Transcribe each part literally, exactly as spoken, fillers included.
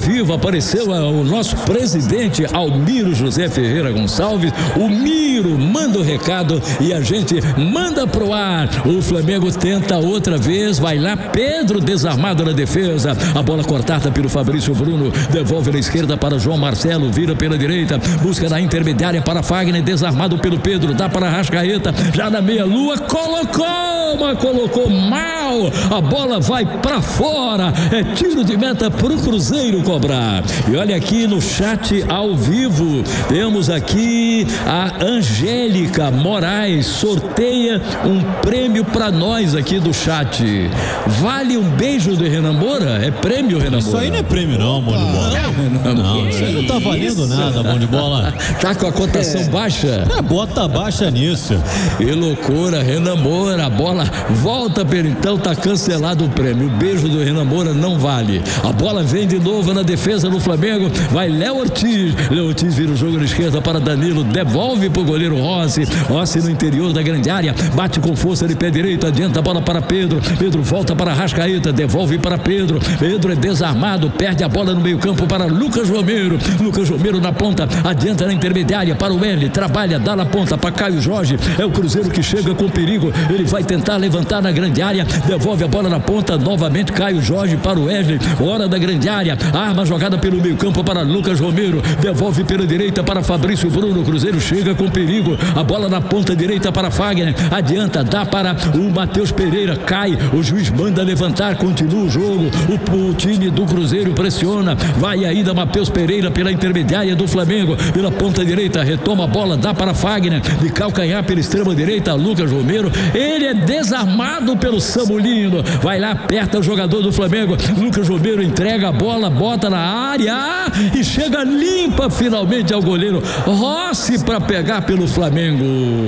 vivo, apareceu o nosso presidente Almiro José Ferreira Gonçalves. O Miro manda o recado e a gente manda pro ar. O Flamengo tenta outra vez, vai lá, Pedro desarmado na defesa, a bola cortada pelo Fabrício Bruno, devolve na esquerda para João Marcelo, vira pela direita, busca na intermediária para Fagner, desarmado pelo Pedro, dá para Arrascaeta, já na meia lua, colocou, mas colocou mal, a bola vai para fora, é tiro de meta pro Cruzeiro cobrar. E olha aqui no chat ao vivo, temos aqui a Angélica Moraes, sorteia um prêmio para nós aqui do chat. Vale um beijo do Renan Moura? É prêmio, Renan Moura? Isso aí não é prêmio não, mão de bola. Não, não, isso aí não tá valendo nada, mão de bola. Tá com a cotação é. baixa? É, bota baixa nisso. Que loucura, Renan Moura, a bola volta pelo então, tá cancelado o prêmio. O beijo do Renan Moura não vale. A bola vem de novo na defesa do Flamengo, vai Léo Ortiz, Léo Ortiz vira o jogo na esquerda para Danilo, devolve pro goleiro Rossi, Rossi no interior da grande área, bate com força de pé direito, adianta a bola para Pedro, Pedro volta para Arrascaeta, devolve para Pedro, Pedro é desarmado, perde a bola no meio campo para Lucas Romero, Lucas Romero na ponta, adianta na intermediária para o L, trabalha, dá na ponta para Caio Jorge, é o Cruzeiro que chega com perigo, ele vai tentar levantar na grande área, devolve a bola na ponta, novamente Caio Jorge para o Wesley, hora da grande área, arma jogada pelo meio campo para Lucas Romero, devolve pela direita para Fabrício Bruno, o Cruzeiro chega com perigo, a bola na ponta direita para Fagner, adianta, dá para o Matheus Pereira, cai, o juiz manda levantar, continua o jogo, o, o time do Cruzeiro pressiona, vai ainda Matheus Pereira pela intermediária do Flamengo, pela ponta direita, retoma a bola, dá para Fagner, de calcanhar pela extrema direita, Lucas Romero, ele é desarmado pelo Samulino, vai lá, aperta o jogador do Flamengo, Lucas Romero entrega a bola, bota na área e chega limpa finalmente ao goleiro Rossi para pegar pelo Flamengo.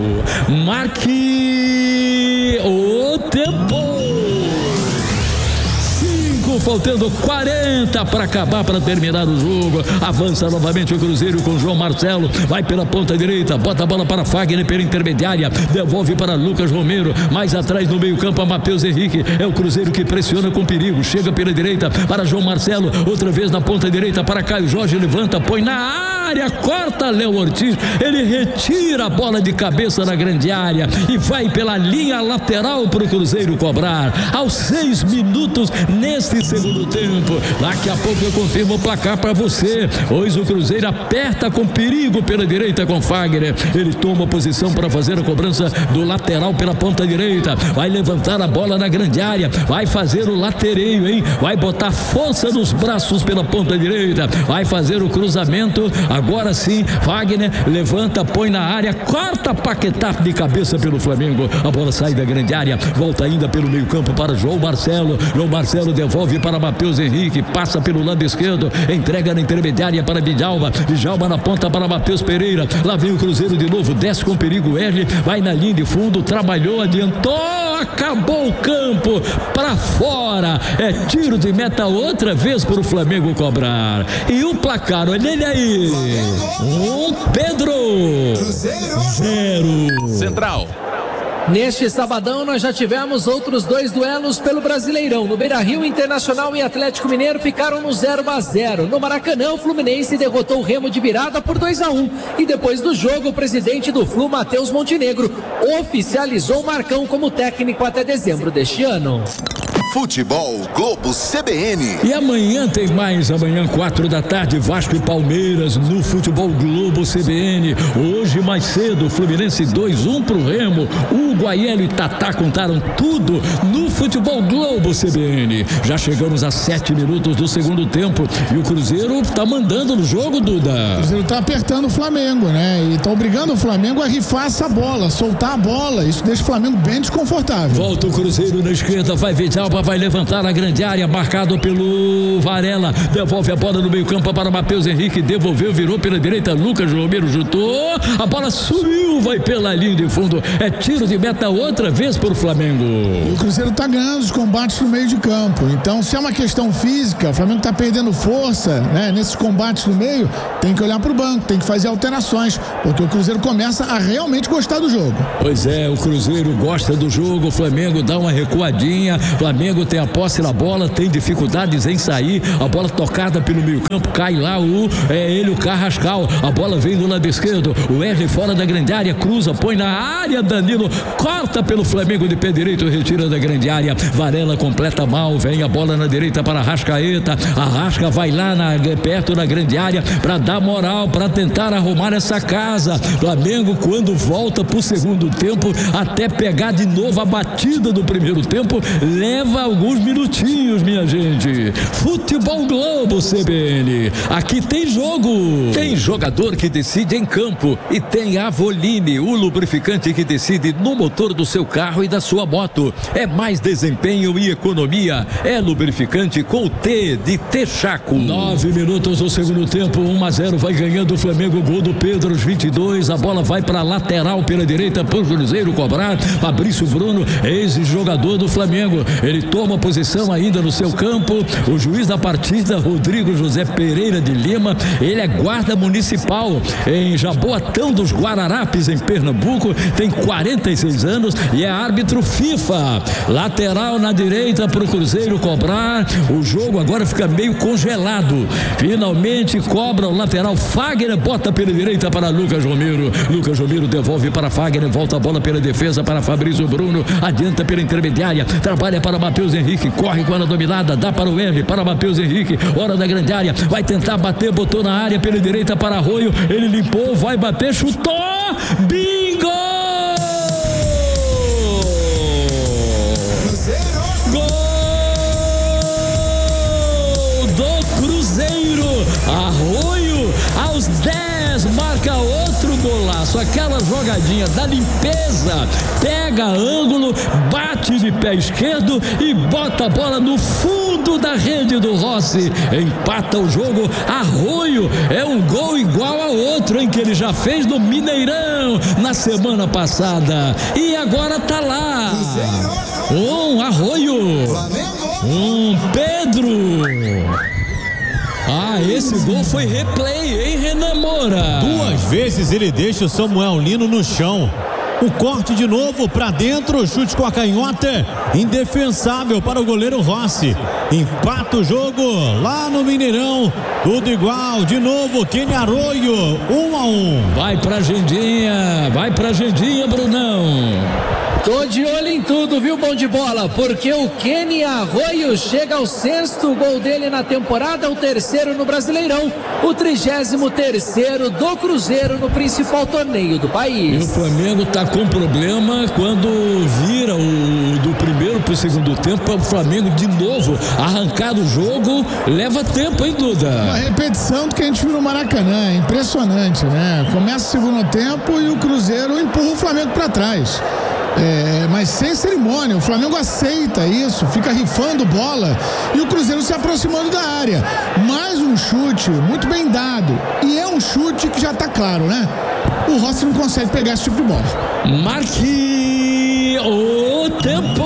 Marque o tempo. Faltando quarenta para acabar, para terminar o jogo, avança novamente o Cruzeiro com João Marcelo, vai pela ponta direita, bota a bola para Fagner pela intermediária, devolve para Lucas Romero, mais atrás no meio campo a Matheus Henrique, é o Cruzeiro que pressiona com perigo, chega pela direita para João Marcelo, outra vez na ponta direita para Caio Jorge, levanta, põe na área, corta Léo Ortiz, ele retira a bola de cabeça na grande área e vai pela linha lateral para o Cruzeiro cobrar, aos seis minutos neste segundo tempo, daqui a pouco eu confirmo o placar para você, pois o Cruzeiro aperta com perigo pela direita com Fagner, ele toma posição para fazer a cobrança do lateral pela ponta direita, vai levantar a bola na grande área, vai fazer o latereio, hein? Vai botar força nos braços pela ponta direita, vai fazer o cruzamento, agora sim, Fagner levanta, põe na área, corta Paquetá de cabeça pelo Flamengo, a bola sai da grande área, volta ainda pelo meio campo para João Marcelo, João Marcelo devolve para Matheus Henrique, passa pelo lado esquerdo, entrega na intermediária para Djalma, Djalma na ponta para Matheus Pereira, lá vem o Cruzeiro de novo, desce com perigo, R, vai na linha de fundo, trabalhou, adiantou, acabou o campo, para fora, é tiro de meta outra vez para o Flamengo cobrar, e o placar, olha ele aí, um Pedro, zero. Central. Neste sabadão nós já tivemos outros dois duelos pelo Brasileirão. No Beira-Rio, Internacional e Atlético Mineiro ficaram no zero a zero. No Maracanã, o Fluminense derrotou o Remo de virada por dois a um. E depois do jogo, o presidente do Flu, Matheus Montenegro, oficializou o Marcão como técnico até dezembro deste ano. Futebol Globo C B N. E amanhã tem mais, amanhã quatro da tarde, Vasco e Palmeiras no Futebol Globo C B N. Hoje mais cedo, Fluminense dois a um pro Remo. Hugo, Aiello e Tatá contaram tudo no Futebol Globo C B N. Já chegamos a sete minutos do segundo tempo e o Cruzeiro tá mandando no jogo, Duda. O Cruzeiro tá apertando o Flamengo, né? E tá obrigando o Flamengo a rifar essa bola, soltar a bola. Isso deixa o Flamengo bem desconfortável. Volta o Cruzeiro na esquerda, vai Vidal, vai levantar a grande área, marcado pelo Varela, devolve a bola no meio campo para Matheus Henrique, devolveu, virou pela direita, Lucas Romero chutou, a bola subiu, vai pela linha de fundo, é tiro de meta outra vez para o Flamengo. E o Cruzeiro tá ganhando os combates no meio de campo, então se é uma questão física, o Flamengo tá perdendo força, né, nesses combates no meio, tem que olhar pro banco, tem que fazer alterações, porque o Cruzeiro começa a realmente gostar do jogo. Pois é, o Cruzeiro gosta do jogo, o Flamengo dá uma recuadinha, Flamengo Flamengo tem a posse na bola, tem dificuldades em sair, a bola tocada pelo meio campo, cai lá o, é ele o Carrascal, a bola vem do lado esquerdo, o Wesley fora da grande área, cruza, põe na área, Danilo corta pelo Flamengo de pé direito, retira da grande área, Varela completa mal, vem a bola na direita para Arrascaeta, Arrasca vai lá na, perto da grande área para dar moral, para tentar arrumar essa casa. Flamengo, quando volta pro segundo tempo, até pegar de novo a batida do primeiro tempo, leva alguns minutinhos, minha gente. Futebol Globo C B N, aqui tem jogo, tem jogador que decide em campo e tem Avoline, o lubrificante que decide no motor do seu carro e da sua moto. É mais desempenho e economia, é lubrificante com o T de Texaco. Nove minutos do segundo tempo, um a zero, vai ganhando o Flamengo, gol do Pedro, aos vinte e dois, a bola vai para lateral pela direita para o Cruzeiro cobrar. Fabrício Bruno, ex-jogador do Flamengo, ele toma posição ainda no seu campo. O juiz da partida, Rodrigo José Pereira de Lima, ele é guarda municipal em Jaboatão dos Guararapes, em Pernambuco, tem quarenta e seis anos e é árbitro FIFA. Lateral na direita para o Cruzeiro cobrar. O jogo agora fica meio congelado. Finalmente cobra o lateral. Fagner bota pela direita para Lucas Romero. Lucas Romero devolve para Fagner, volta a bola pela defesa para Fabrício Bruno, adianta pela intermediária, trabalha para Matheus Henrique, corre com a dominada, dá para o R, para Matheus Henrique, hora da grande área, vai tentar bater, botou na área pela direita para Arroio, ele limpou, vai bater, chutou, bingo! Gol do Cruzeiro, Arroio aos dez, marca outro golaço, aquela jogadinha da limpeza, pega ângulo, bate de pé esquerdo e bota a bola no fundo da rede do Rossi, empata o jogo. Arroio é um gol igual a outro, hein, que ele já fez no Mineirão na semana passada e agora tá lá. Um Arroio, um Pedro. Ah, esse gol foi replay, hein, Renan Moura? Duas vezes ele deixa o Samuel Lino no chão. O corte de novo para dentro, chute com a canhota, indefensável para o goleiro Rossi. Empata o jogo lá no Mineirão, tudo igual, de novo, Kenny Arroio, um a um. Vai pra agendinha, vai pra agendinha, Brunão. Tô de olho em tudo, viu, bom de bola? Porque o Kenny Arroio chega ao sexto gol dele na temporada, o terceiro no Brasileirão, o trigésimo terceiro do Cruzeiro no principal torneio do país. E o Flamengo tá com problema quando vira o do primeiro pro segundo tempo, o Flamengo de novo arrancar do jogo, leva tempo, hein, Duda? Uma repetição do que a gente viu no Maracanã, é impressionante, né? Começa o segundo tempo e o Cruzeiro empurra o Flamengo para trás. É, mas sem cerimônia, o Flamengo aceita isso, fica rifando bola e o Cruzeiro se aproximando da área. Mais um chute muito bem dado e é um chute que já tá claro, né? O Rossi não consegue pegar esse tipo de bola. Marque o tempo.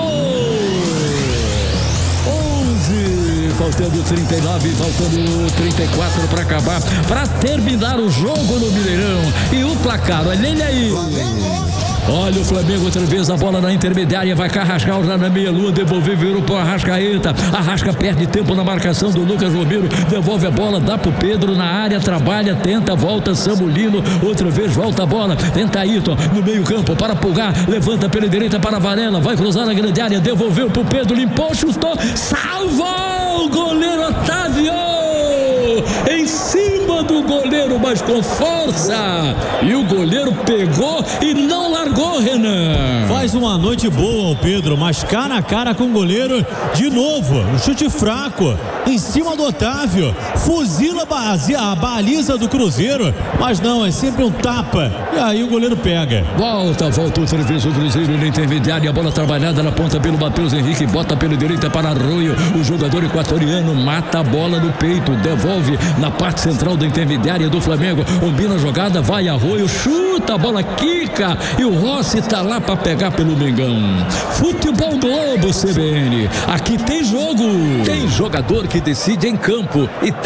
onze, faltando trinta e nove, faltando trinta e quatro para acabar, para terminar o jogo no Mineirão. E o placar, olha ele aí. Olha o Flamengo outra vez, a bola na intermediária, vai Carrascal já na meia-lua, devolver, virou pro Arrascaeta, Arrasca perde tempo na marcação do Lucas Romero, devolve a bola, dá pro Pedro na área, trabalha, tenta, volta Samulino, outra vez volta a bola, tenta Ayrton no meio campo para Pulgar, levanta pela direita para Varela, vai cruzar na grande área, devolveu pro Pedro, limpou, chutou, salvou o goleiro Otávio! Em cima do goleiro, mas com força, e o goleiro pegou e não largou, Renan. Faz uma noite boa o Pedro, mas cara a cara com o goleiro, de novo, um chute fraco, em cima do Otávio, fuzila a baliza do Cruzeiro, mas não, é sempre um tapa, e aí o goleiro pega. Volta, volta outra vez o Cruzeiro na intermediária, a bola trabalhada na ponta pelo Matheus Henrique, bota pela direita para Arroio, o jogador equatoriano mata a bola no peito, devolve na parte central da intermediária do Flamengo, combina a jogada, vai Arroio, chuta a bola, quica, e o Rossi tá lá para pegar pelo Mengão. Futebol Globo C B N, aqui tem jogo, tem jogador que decide em campo e tem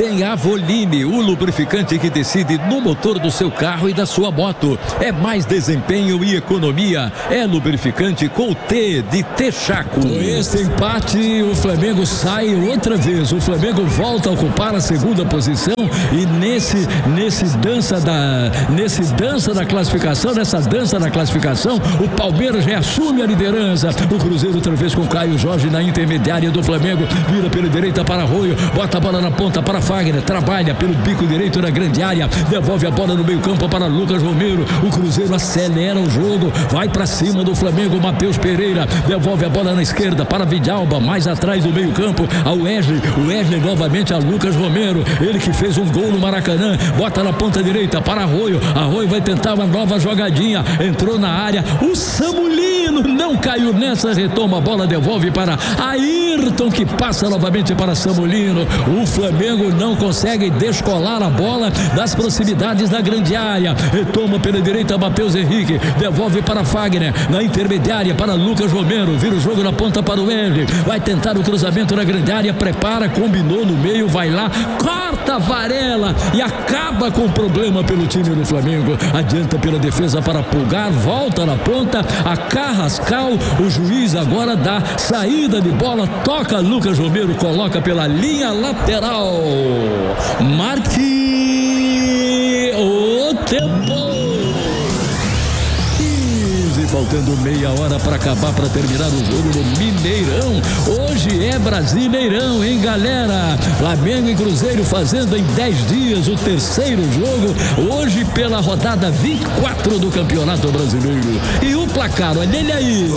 tem Avoline, o lubrificante que decide no motor do seu carro e da sua moto. É mais desempenho e economia. É lubrificante com T de Texaco. Com esse empate, o Flamengo sai outra vez. O Flamengo volta a ocupar a segunda posição e nesse, nesse dança da, nesse dança da classificação, nessa dança da classificação, o Palmeiras reassume a liderança. O Cruzeiro outra vez com Caio Jorge na intermediária do Flamengo, vira pela direita para Arroio, bota a bola na ponta para Fagner, trabalha pelo bico direito na grande área, devolve a bola no meio campo para Lucas Romero. O Cruzeiro acelera o jogo, vai para cima do Flamengo. Matheus Pereira devolve a bola na esquerda para Vidalba, mais atrás do meio campo ao Wesley, o Wesley novamente a Lucas Romero, ele que fez um gol no Maracanã, bota na ponta direita para Arroio. Arroio vai tentar uma nova jogadinha, entrou na área, o Samulino não caiu nessa, retoma a bola, devolve para Ayrton, que passa novamente para Samulino. O Flamengo não consegue descolar a bola das proximidades da grande área, retoma pela direita Matheus Henrique, devolve para Fagner, na intermediária para Lucas Romero, vira o jogo na ponta para o Wesley, vai tentar o cruzamento na grande área, prepara, combinou no meio, vai lá, corta Varela e acaba com o problema pelo time do Flamengo. Adianta pela defesa para Pulgar, volta na ponta a Carrascal, o juiz agora dá saída de bola, toca Lucas Romero, coloca pela linha lateral. Marque o tempo. Faltando meia hora para acabar, para terminar o jogo no Mineirão. Hoje é Brasileirão, hein, galera? Flamengo e Cruzeiro fazendo em dez dias o terceiro jogo, hoje pela rodada vinte e quatro do Campeonato Brasileiro. E o placar, olha ele aí.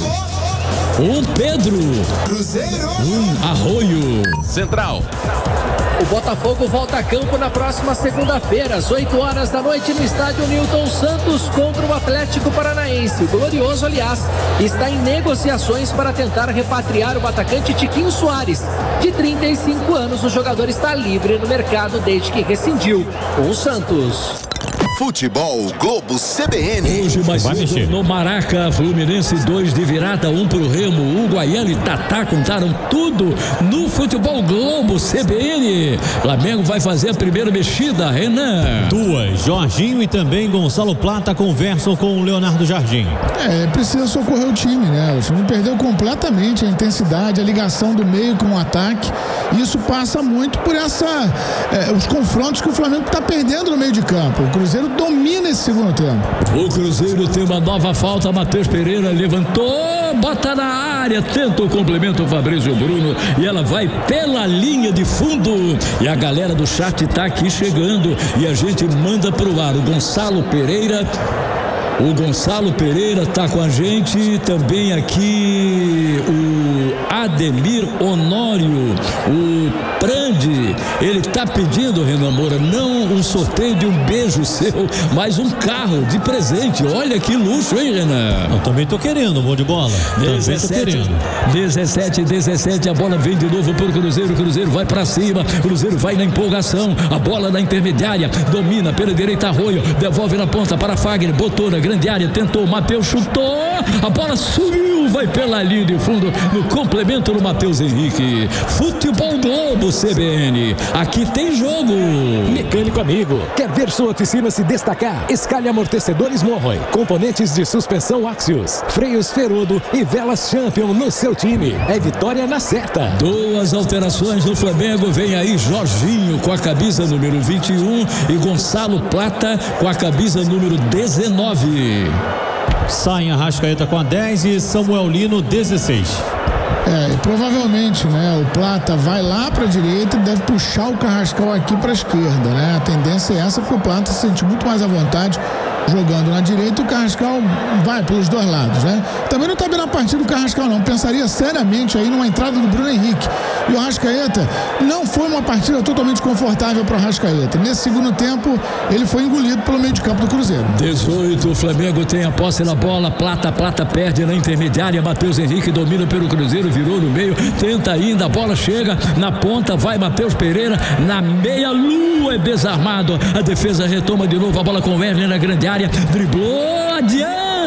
Um Pedro, Cruzeiro, um Arroio. Central. O Botafogo volta a campo na próxima segunda-feira, às oito horas da noite, no estádio Newton Santos, contra o Atlético Paranaense. O Glorioso, aliás, está em negociações para tentar repatriar o atacante Tiquinho Soares. De trinta e cinco anos, o jogador está livre no mercado desde que rescindiu com o Santos. Futebol Globo C B N. Hoje mais cedo no Maraca, Fluminense dois de virada, um pro Remo. Hugo Ayala e Tatá contaram tudo no Futebol Globo C B N. Flamengo vai fazer a primeira mexida, Renan. Duas, Jorginho e também Gonçalo Plata conversam com o Leonardo Jardim. É, precisa socorrer o time, né? O time perdeu completamente a intensidade, a ligação do meio com o ataque. Isso passa muito por essa, é, os confrontos que o Flamengo está perdendo no meio de campo. O Cruzeiro domina esse segundo tempo. O Cruzeiro tem uma nova falta, Matheus Pereira levantou, bota na área, tenta o complemento Fabrício Bruno e ela vai pela linha de fundo. E a galera do chat tá aqui chegando e a gente manda pro ar. O Gonçalo Pereira, o Gonçalo Pereira tá com a gente, também aqui o Ademir Honório, o Prandi, ele tá pedindo, Renan Moura, não um sorteio de um beijo seu, mas um carro de presente. Olha que luxo, hein, Renan? Eu também tô querendo, bom de bola. dezessete, também tô querendo. dezessete, dezessete, a bola vem de novo pro Cruzeiro, o Cruzeiro vai pra cima, o Cruzeiro vai na empolgação, a bola na intermediária, domina pela direita Arroio, devolve na ponta para Fagner, botou na grande área, tentou, Matheus chutou, a bola subiu, vai pela linha de fundo, no complemento do Matheus Henrique. Futebol Globo C B N, aqui tem jogo. Mecânico amigo, quer ver sua oficina se destacar? Escale amortecedores Morroy, componentes de suspensão Axios, freios Ferodo e velas Champion no seu time. É vitória na certa. Duas alterações no Flamengo, vem aí Jorginho com a camisa número vinte e um e Gonçalo Plata com a camisa número dezenove. Saem Arrascaeta com a dez e Samuel Lino dezesseis. É, e provavelmente, né, o Plata vai lá para a direita e deve puxar o Carrascal aqui para a esquerda, né? A tendência é essa, porque o Plata se sente muito mais à vontade jogando na direita e o Carrascal vai pelos dois lados, né? Também não está bem na partida do Carrascal, não. Pensaria seriamente aí numa entrada do Bruno Henrique. E o Arrascaeta não foi uma partida totalmente confortável para o Arrascaeta. Nesse segundo tempo, ele foi engolido pelo meio de campo do Cruzeiro. dezoito, o Flamengo tem a posse na bola, Plata, Plata perde na intermediária, Matheus Henrique domina pelo Cruzeiro, virou no meio, tenta ainda, a bola chega na ponta, vai Matheus Pereira, na meia-lua é desarmado, a defesa retoma de novo, a bola com o Werner na grande área, driblou, adiante.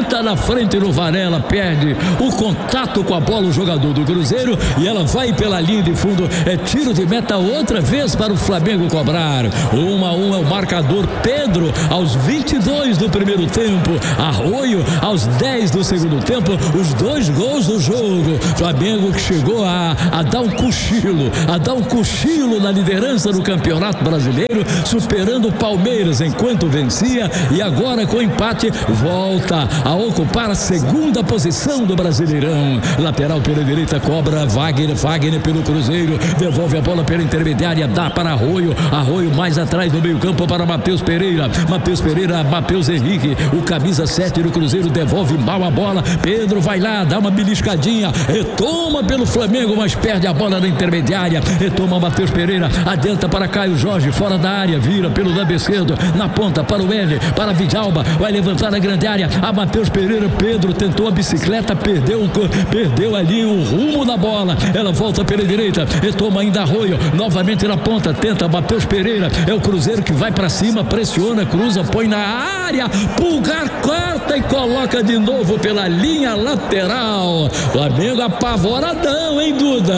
tenta na frente no Varela, perde o contato com a bola o jogador do Cruzeiro e ela vai pela linha de fundo, é tiro de meta outra vez para o Flamengo cobrar. Um a um é o marcador. Pedro aos vinte e dois do primeiro tempo, Arroio aos dez do segundo tempo, os dois gols do jogo. Flamengo que chegou a, a dar um cochilo, a dar um cochilo na liderança do Campeonato Brasileiro, superando o Palmeiras enquanto vencia, e agora com empate volta a ocupar a segunda posição do Brasileirão. Lateral pela direita, cobra Wagner, Wagner pelo Cruzeiro, devolve a bola pela intermediária, dá para Arroio, Arroio mais atrás do meio campo para Matheus Pereira, Matheus Pereira, Matheus Henrique, o camisa sete do Cruzeiro devolve mal a bola, Pedro vai lá, dá uma beliscadinha, retoma pelo Flamengo, mas perde a bola na intermediária, retoma Matheus Pereira, adianta para Caio Jorge, fora da área, vira pelo lado esquerdo, na ponta para o L, para Vidalba, vai levantar na grande área, a Matheus Pereira, Pedro tentou a bicicleta, perdeu, perdeu ali o rumo da bola, ela volta pela direita, retoma ainda Arroio, novamente na ponta, tenta Matheus Pereira, é o Cruzeiro que vai para cima, pressiona, cruza, põe na área, Pulgar corta e coloca de novo pela linha lateral. Flamengo apavoradão, hein, Duda?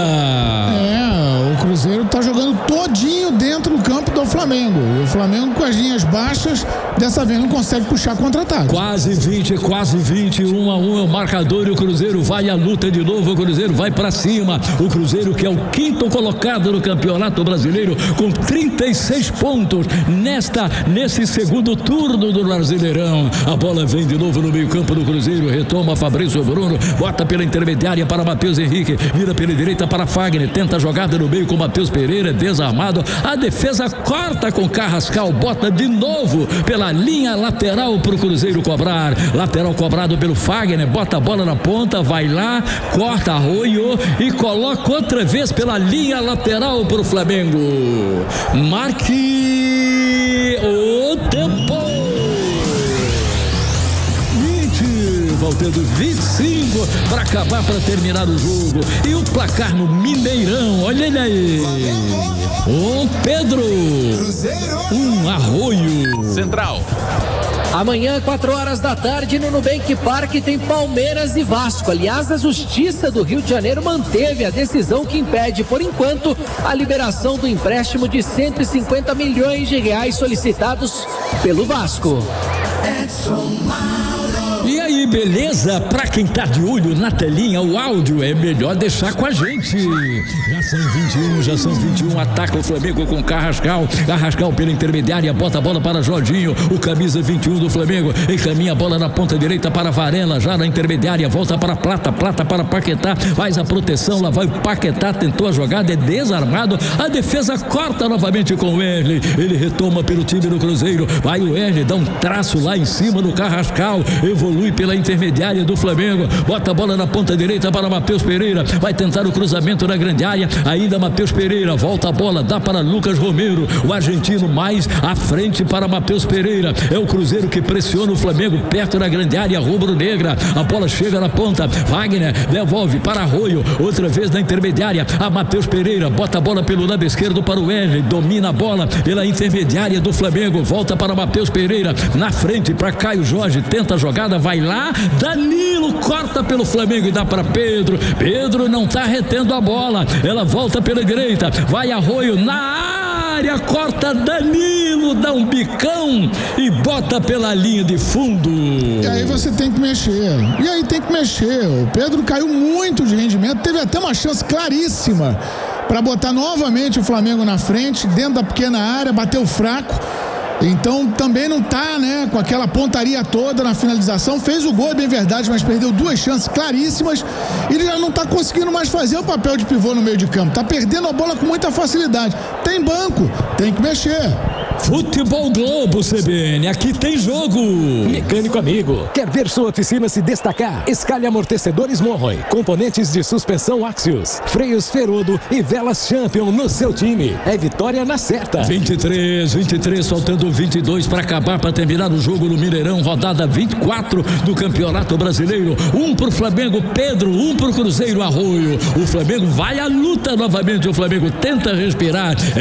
É, o Cruzeiro tá jogando todinho dentro do campo do Flamengo. E o Flamengo com as linhas baixas, dessa vez não consegue puxar contra-ataque. Quase vinte, quase vinte, um a um é o marcador e o Cruzeiro vai à luta de novo, o Cruzeiro vai pra cima. O Cruzeiro que é o quinto colocado no Campeonato Brasileiro com trinta e seis pontos nesta, nesse segundo turno do Brasileirão. A bola vem de novo no meio campo do Cruzeiro, retoma Fabrício Bruno, bota pela intermediária para Matheus Henrique, vira pela direita para Fagner, tenta a jogada no meio com Matheus Pereira, desarmado, a defesa corta com Carrascal, bota de novo pela linha lateral pro Cruzeiro cobrar, lateral cobrado pelo Fagner, bota a bola na ponta, vai lá, corta Arroio e coloca outra vez pela linha lateral pro Flamengo. Marque o tempo. Faltando vinte e cinco para acabar, para terminar o jogo. E o placar no Mineirão, olha ele aí. Um Pedro, um Arroio. Central. Amanhã, quatro horas da tarde, no Nubank Park tem Palmeiras e Vasco. Aliás, a Justiça do Rio de Janeiro manteve a decisão que impede, por enquanto, a liberação do empréstimo de cento e cinquenta milhões de reais solicitados pelo Vasco. E aí, beleza? Pra quem tá de olho na telinha, o áudio é melhor deixar com a gente. Já são vinte e um, já são vinte e um, ataca o Flamengo com Carrascal, Carrascal pela intermediária, bota a bola para Jorginho, o camisa vinte e um do Flamengo, encaminha a bola na ponta direita para Varela, já na intermediária, volta para Plata, Plata para Paquetá, faz a proteção, lá vai o Paquetá, tentou a jogada, é desarmado, a defesa corta novamente com o Wesley, ele retoma pelo time do Cruzeiro, vai o Wesley, dá um traço lá em cima do Carrascal, evolui pela intermediária do Flamengo, bota a bola na ponta direita para Matheus Pereira, vai tentar o cruzamento na grande área, ainda Matheus Pereira, volta a bola, dá para Lucas Romero, o argentino mais à frente para Matheus Pereira, é o Cruzeiro que pressiona o Flamengo perto da grande área rubro-negra, a bola chega na ponta, Wagner devolve para Arroio, outra vez na intermediária, a Matheus Pereira, bota a bola pelo lado esquerdo para o Wesley, domina a bola pela intermediária do Flamengo, volta para Matheus Pereira, na frente para Caio Jorge, tenta a jogada, vai lá, Danilo corta pelo Flamengo e dá para Pedro, Pedro não tá retendo a bola, ela volta pela direita, vai Arroio na área, corta Danilo, dá um bicão e bota pela linha de fundo. E aí você tem que mexer, e aí tem que mexer, o Pedro caiu muito de rendimento, teve até uma chance claríssima para botar novamente o Flamengo na frente, dentro da pequena área, bateu fraco. Então também não tá, né, com aquela pontaria toda na finalização, fez o gol, é bem verdade, mas perdeu duas chances claríssimas e ele já não tá conseguindo mais fazer o papel de pivô no meio de campo, tá perdendo a bola com muita facilidade. Tem banco, tem que mexer. Futebol Globo C B N, aqui tem jogo. Mecânico amigo, quer ver sua oficina se destacar? Escalhe amortecedores Monroe, componentes de suspensão Axios, freios Ferodo e velas Champion no seu time. É vitória na certa. vinte e três, vinte e três, faltando vinte e dois para acabar, para terminar o jogo no Mineirão, rodada vinte e quatro do Campeonato Brasileiro. Um pro Flamengo, Pedro, um pro Cruzeiro, Arroio. O Flamengo vai à luta novamente, o Flamengo tenta respirar. É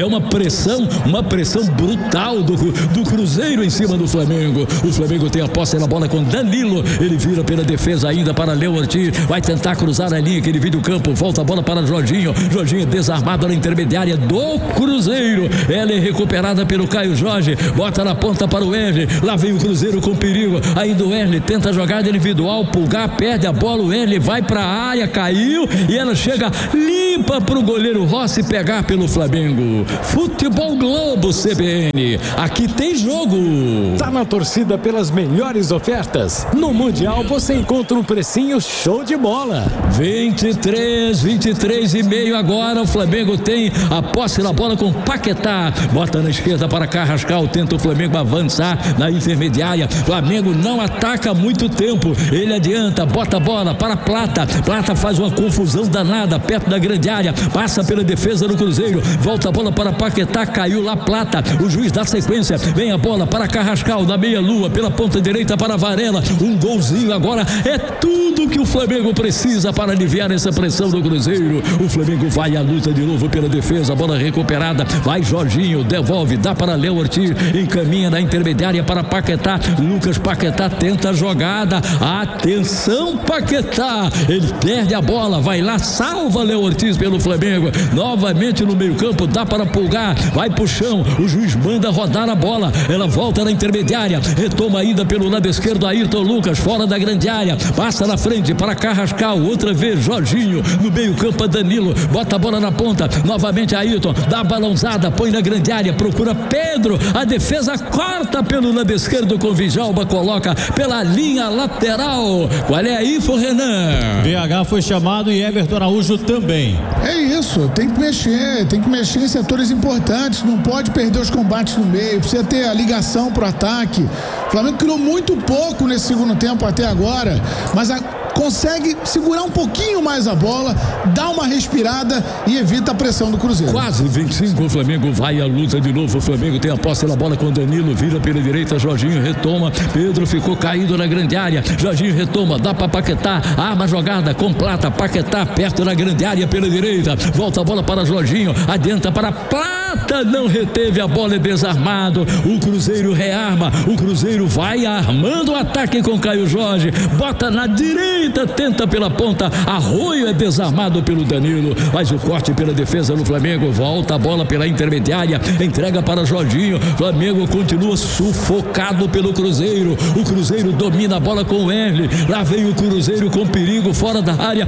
É uma pressão, uma pressão brutal do, do Cruzeiro em cima do Flamengo. O Flamengo tem a posse na bola com Danilo. Ele vira pela defesa ainda para Léo Ortiz. Vai tentar cruzar a linha que divide o campo. Volta a bola para Jorginho. Jorginho desarmado na intermediária do Cruzeiro. Ela é recuperada pelo Caio Jorge. Bota na ponta para o Wesley. Lá vem o Cruzeiro com perigo. Ainda o Wesley tenta a jogada individual. Pulgar perde a bola. O Wesley vai para a área. Caiu. E ela chega limpa para o goleiro Rossi pegar pelo Flamengo. Futebol Globo C B N. Aqui tem jogo. Tá na torcida pelas melhores ofertas. No Mundial você encontra um precinho show de bola. vinte e três, vinte e três e meio agora. O Flamengo tem a posse na bola com Paquetá. Bota na esquerda para Carrascal. Tenta o Flamengo avançar na intermediária. Flamengo não ataca há muito tempo. Ele adianta, bota a bola para Plata. Plata faz uma confusão danada perto da grande área. Passa pela defesa do Cruzeiro. Volta a bola para Paquetá. Caiu lá Plata. O juiz dá sequência. Vem a bola para Carrascal na meia-lua. Pela ponta direita para Varela. Um golzinho agora. É tudo que o Flamengo precisa para aliviar essa pressão do Cruzeiro. O Flamengo vai à luta de novo pela defesa. Bola recuperada. Vai Jorginho. Devolve. Dá para Léo Ortiz. Encaminha na intermediária para Paquetá. Lucas Paquetá tenta a jogada. Atenção, Paquetá. Ele perde a bola. Vai lá. Salva Léo Ortiz pelo Flamengo. Novamente no meio campo. Dá para Pulgar. Vai pro chão. O juiz manda rodar a bola. Ela volta na intermediária. Retoma ainda pelo lado esquerdo. Ayrton Lucas. Fora da grande área. Passa na frente para Carrascal. Outra vez Jorginho. No meio campo Danilo. Bota a bola na ponta. Novamente Ayrton. Dá a balãozada. Põe na grande área. Procura Pedro. A defesa corta pelo lado esquerdo com Vijalba. Coloca pela linha lateral. Qual é a info, Renan? B H foi chamado e Everton Araújo também. É isso, tem que mexer, tem que mexer em setores importantes, não pode perder os combates no meio, precisa ter a ligação pro ataque. O Flamengo criou muito pouco nesse segundo tempo até agora, mas a consegue segurar um pouquinho mais a bola, dá uma respirada e evita a pressão do Cruzeiro. Quase vinte e cinco, o Flamengo vai à luta de novo. O Flamengo tem a posse na bola com Danilo, vira pela direita, Jorginho retoma. Pedro ficou caído na grande área. Jorginho retoma, dá para Paquetá, arma a jogada com Plata. Paquetá perto da grande área pela direita. Volta a bola para Jorginho, adianta para Plata, não reteve a bola, é desarmado. O Cruzeiro rearma, o Cruzeiro vai armando o ataque com Caio Jorge, bota na direita. Tenta pela ponta, Arroio é desarmado pelo Danilo, faz o corte pela defesa do Flamengo, volta a bola pela intermediária, entrega para Jorginho. Flamengo continua sufocado pelo Cruzeiro. O Cruzeiro domina a bola com o Wesley. Lá vem o Cruzeiro com perigo fora da área,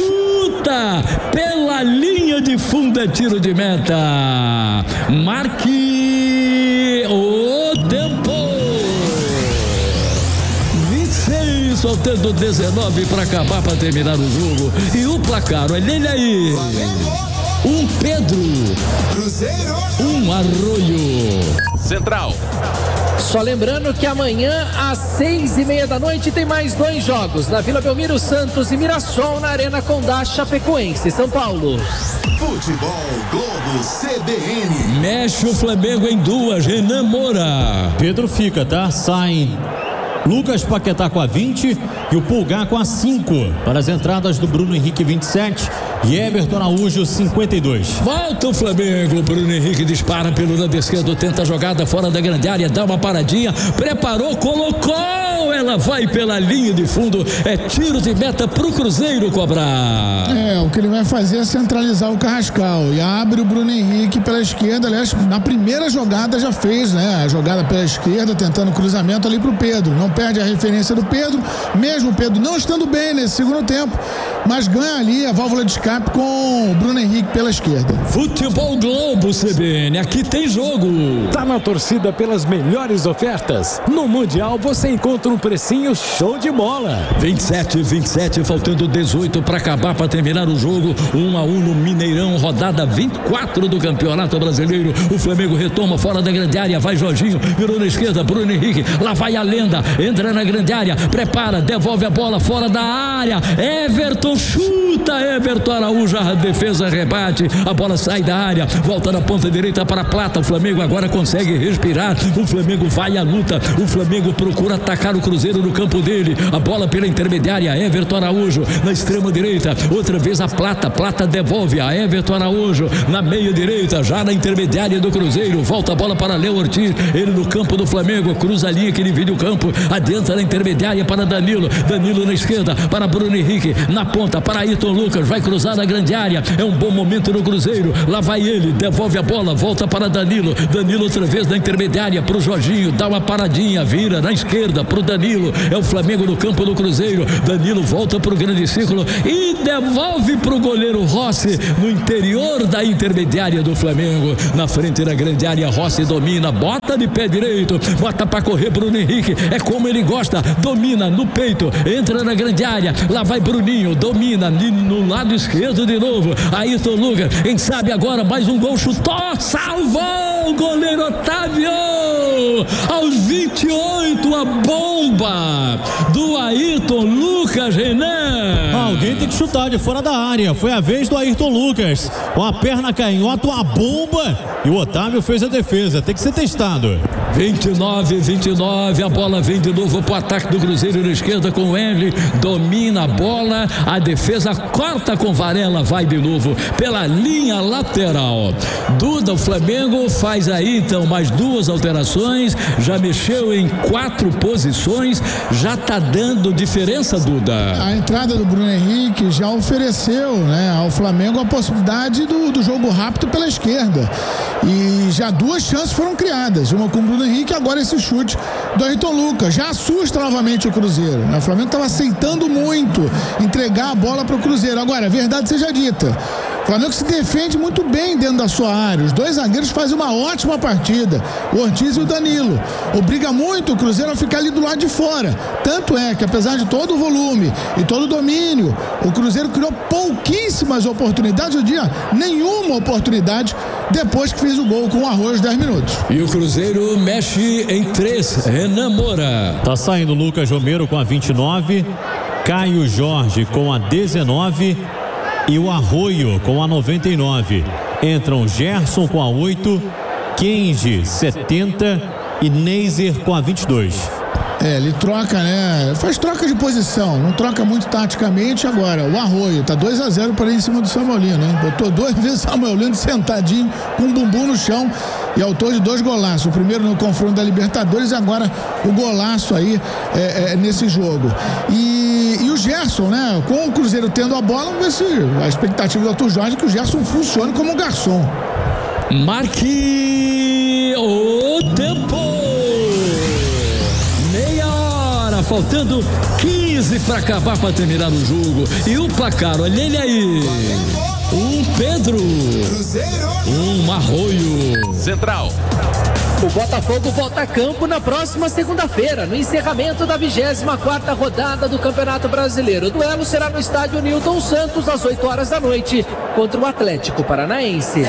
chuta pela linha de fundo, é tiro de meta. Marque o tempo. Soltando dezenove para acabar, para terminar o jogo. E o placar, olha ele aí. Um Pedro. Cruzeiro. Um Arroio. Central. Só lembrando que amanhã às seis e meia da noite tem mais dois jogos na Vila Belmiro, Santos e Mirassol, na Arena Condá, Chapecoense, São Paulo. Futebol Globo C B N. Mexe o Flamengo em duas, Renan Moura. Pedro fica, tá? Saem Lucas Paquetá com a vinte e o Pulgar com a cinco. Para as entradas do Bruno Henrique, vinte e sete, e Everton Araújo, cinquenta e dois. Volta o Flamengo. Bruno Henrique dispara pelo lado esquerdo, tenta a jogada fora da grande área, dá uma paradinha, preparou, colocou, ela vai pela linha de fundo, é tiro de meta pro Cruzeiro cobrar. É, o que ele vai fazer é centralizar o Carrascal e abre o Bruno Henrique pela esquerda. Aliás, na primeira jogada já fez, né? A jogada pela esquerda, tentando cruzamento ali pro Pedro. Não perde a referência do Pedro, mesmo o Pedro não estando bem nesse segundo tempo, mas ganha ali a válvula de escape com o Bruno Henrique pela esquerda. Futebol Globo C B N, aqui tem jogo. Tá na torcida pelas melhores ofertas. No Mundial você encontra um precinho show de bola. vinte e sete, vinte e sete, faltando dezoito para acabar, para terminar o jogo. um a um no Mineirão, rodada vinte e quatro do Campeonato Brasileiro. O Flamengo retoma fora da grande área, vai Jorginho, virou na esquerda, Bruno Henrique, lá vai a lenda, entra na grande área, prepara, devolve a bola fora da área. Everton Everton chuta, Everton Araújo, a defesa rebate, a bola sai da área, volta na ponta direita para a Plata, o Flamengo agora consegue respirar, o Flamengo vai à luta, o Flamengo procura atacar o Cruzeiro no campo dele, a bola pela intermediária, Everton Araújo na extrema direita, outra vez a Plata, Plata devolve a Everton Araújo na meia direita, já na intermediária do Cruzeiro, volta a bola para Léo Ortiz, ele no campo do Flamengo, cruza a linha que divide o campo, adianta na intermediária para Danilo, Danilo na esquerda para Bruno Henrique, na ponta para Ayrton Lucas, vai cruzar na grande área, é um bom momento no Cruzeiro, lá vai ele, devolve a bola, volta para Danilo, Danilo outra vez na intermediária para o Jorginho, dá uma paradinha, vira na esquerda para o Danilo, é o Flamengo no campo do Cruzeiro, Danilo volta para o grande círculo e devolve para o goleiro Rossi no interior da intermediária do Flamengo, na frente da grande área, Rossi domina, bota de pé direito, bota para correr Bruno Henrique, é como ele gosta, domina no peito, entra na grande área, lá vai Bruninho, domina no lado esquerdo de novo, Ayrton Lucas, quem sabe agora mais um gol, chutou, salvou o goleiro Otávio, aos vinte e oito a bomba do Ayrton Lucas, Renan. Alguém tem que chutar de fora da área, foi a vez do Ayrton Lucas, com a perna canhota, uma bomba, e o Otávio fez a defesa, tem que ser testado. vinte e nove, vinte e nove, a bola vem de novo para o ataque do Cruzeiro na esquerda com o Henry, domina a bola, a defesa corta com Varela, vai de novo pela linha lateral. Duda, o Flamengo faz aí então mais duas alterações, já mexeu em quatro posições, já tá dando diferença, Duda. A entrada do Bruno Henrique já ofereceu, né, ao Flamengo a possibilidade do, do jogo rápido pela esquerda, e já duas chances foram criadas, uma com o Bruno Henrique, agora esse chute do Ayrton Lucas, já assusta novamente o Cruzeiro, né? O Flamengo estava aceitando muito entregar a bola para o Cruzeiro. Agora, a verdade seja dita, o Flamengo se defende muito bem dentro da sua área, os dois zagueiros fazem uma ótima partida, o Ortiz e o Danilo, obriga muito o Cruzeiro a ficar ali do lado de fora, tanto é que apesar de todo o volume e todo o domínio, o Cruzeiro criou pouquíssimas oportunidades, eu diria nenhuma oportunidade, depois que fez o gol com o Arroz dez minutos. E o Cruzeiro mexe em três, Renan Moura. Tá saindo Lucas Romero com a vinte e nove, Caio Jorge com a dezenove e o Arroio com a noventa e nove. Entram Gerson com a oito, Kenji setenta e Neiser com a vinte e dois. É, ele troca, né? Faz troca de posição, não troca muito taticamente. Agora, o Arroio tá dois a zero para ele em cima do Samuelino, hein? Botou duas vezes o Samuelino sentadinho com o bumbum no chão e autor de dois golaços. O primeiro no confronto da Libertadores e agora o golaço aí é, é, nesse jogo. E, e o Gerson, né? Com o Cruzeiro tendo a bola, vamos ver se a expectativa do Arthur Jorge é que o Gerson funcione como um garçom. Marque o tempo. Faltando quinze para acabar, para terminar o jogo. E o placar, olha ele aí. Um Pedro. Um Arroio. Central. O Botafogo volta a campo na próxima segunda-feira, no encerramento da vigésima quarta rodada do Campeonato Brasileiro. O duelo será no estádio Newton Santos, às oito horas da noite, contra o Atlético Paranaense.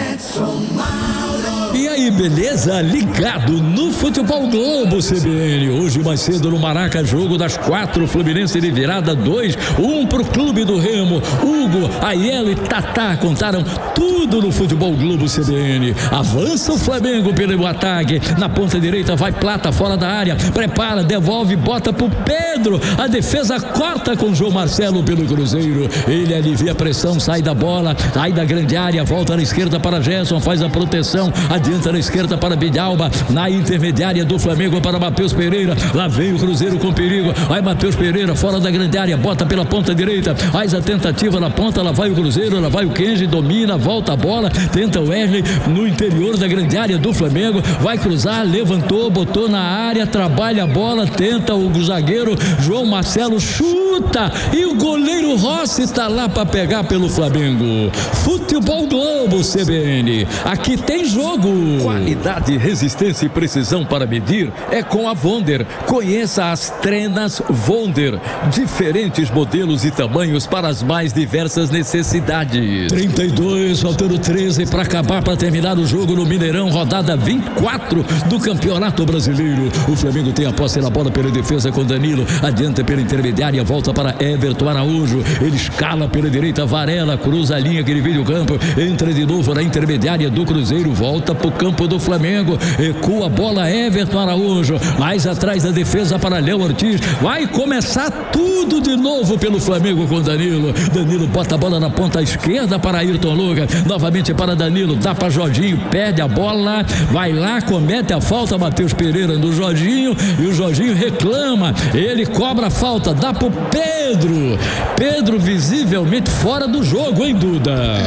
E aí, beleza? Ligado no Futebol Globo C B N. Hoje mais cedo no Maraca, jogo das quatro, Fluminense de virada, dois, um pro Clube do Remo. Hugo, Aiello e Tatá contaram tudo no Futebol Globo C B N. Avança o Flamengo pelo ataque, na ponta direita vai Plata fora da área, prepara, devolve, bota pro Pedro, a defesa corta com João Marcelo pelo Cruzeiro, ele alivia a pressão, sai da bola, sai da grande área, volta na esquerda para Gerson, faz a proteção, adianta na esquerda para Bidalba, na intermediária do Flamengo para Matheus Pereira, lá vem o Cruzeiro com perigo, vai Matheus Pereira fora da grande área, bota pela ponta direita, faz a tentativa na ponta, lá vai o Cruzeiro, lá vai o Kenji, domina, volta a bola, tenta o Wesley no interior da grande área do Flamengo, vai cruzar, levantou, botou na área, trabalha a bola, tenta o zagueiro João Marcelo, chuta e o goleiro Rossi está lá para pegar pelo Flamengo. Futebol Globo C B N, aqui tem jogo. Qualidade, resistência e precisão para medir é com a Wonder. Conheça as trenas Wonder. Diferentes modelos e tamanhos para as mais diversas necessidades. trinta e dois, faltando treze para acabar, para terminar o jogo no Mineirão, rodada vinte e quatro do Campeonato Brasileiro. O Flamengo tem a posse na bola pela defesa com Danilo, adianta pela intermediária, volta para Everton Araújo, ele escala pela direita, Varela, cruza a linha que divide o campo, entra de novo na intermediária do Cruzeiro, volta para o campo do Flamengo, recua a bola, Everton Araújo, mais atrás da defesa para Léo Ortiz, vai começar tudo de novo pelo Flamengo com Danilo, Danilo bota a bola na ponta esquerda para Ayrton Lucas, novamente para Danilo, dá para Jorginho, perde a bola, vai lá, comete a falta, Matheus Pereira no Jorginho, e o Jorginho reclama, ele cobra a falta, dá pro Pedro, Pedro visivelmente fora do jogo, hein, Duda?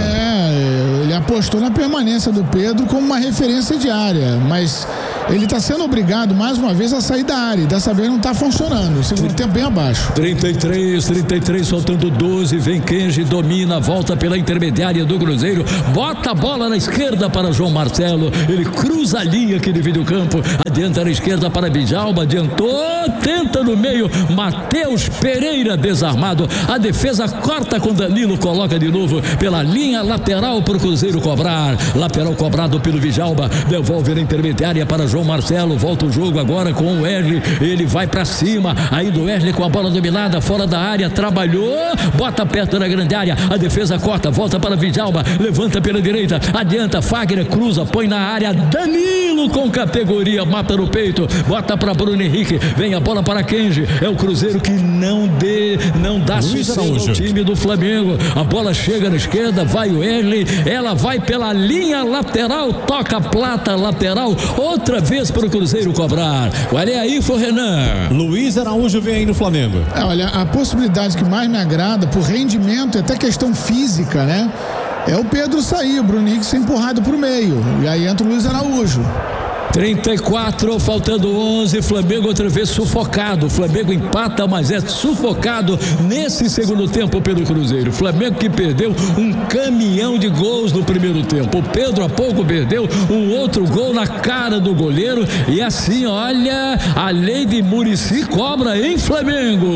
É, ele apostou na permanência do Pedro como uma referência de área, mas ele está sendo obrigado mais uma vez a sair da área, e dessa vez não está funcionando, o segundo tempo bem abaixo. trinta e três, trinta e três, faltando doze, vem Kenji, domina, volta pela intermediária do Cruzeiro, bota a bola na esquerda para João Marcelo, ele cruza a linha que divide o campo, adianta na esquerda para Bijalba, adiantou, tenta no meio, Matheus Pereira desarmado, a defesa corta com Danilo, coloca de novo pela linha lateral para o Cruzeiro cobrar, lateral cobrado pelo Bijalba, devolve na intermediária para João Marcelo, volta o jogo agora com o Wesley, ele vai para cima, aí do Wesley com a bola dominada, fora da área, trabalhou, bota perto da grande área, a defesa corta, volta para Bijalba, levanta pela direita, adianta, Fagner cruza, põe na área, Danilo com categoria, mata no peito, bota para Bruno Henrique, vem a bola para Kenji, é o Cruzeiro que não dê, não dá sossego ao time do Flamengo, a bola chega na esquerda, vai o Wesley, ela vai pela linha lateral, toca a plata lateral, outra vez para o Cruzeiro cobrar. Olha aí, foi Renan. Luiz Araújo vem aí no Flamengo. É, olha, a possibilidade que mais me agrada por rendimento e até questão física, né? É o Pedro sair, o Bruno Henrique ser empurrado pro meio. E aí entra o Luiz Araújo. trinta e quatro, faltando onze, Flamengo outra vez sufocado, Flamengo empata, mas é sufocado nesse segundo tempo pelo Cruzeiro, Flamengo que perdeu um caminhão de gols no primeiro tempo, o Pedro há pouco perdeu um outro gol na cara do goleiro, e assim, olha, a lei de Muricy cobra em Flamengo,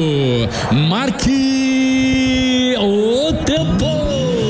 marque o tempo.